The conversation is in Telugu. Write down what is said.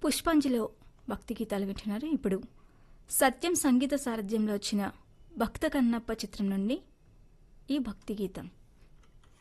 పుష్పాంజలిలో భక్తి గీతాలు వింటున్నారు. ఇప్పుడు సత్యం సంగీత సారథ్యంలో వచ్చిన భక్త కన్నప్ప చిత్రం నుండి ఈ భక్తి గీతం.